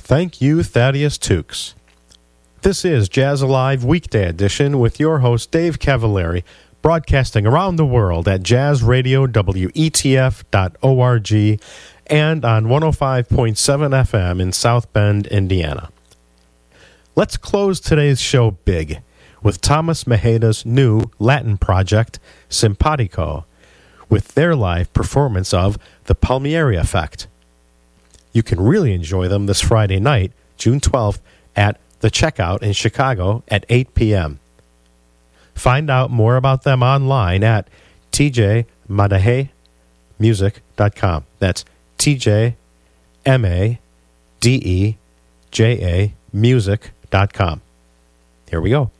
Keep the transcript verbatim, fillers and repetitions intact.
Thank you, Thaddeus Tukes. This is Jazz Alive Weekday Edition with your host, Dave Cavallari, broadcasting around the world at jazz radio w e t f dot org and on one oh five point seven F M in South Bend, Indiana. Let's close today's show big with Thomas Maheda's new Latin project, Simpatico, with their live performance of The Palmieri Effect. You can really enjoy them this Friday night, June twelfth, at The Checkout in Chicago at eight p.m. Find out more about them online at t j madahe music dot com. That's T J M A D E J A music dot com. Here we go.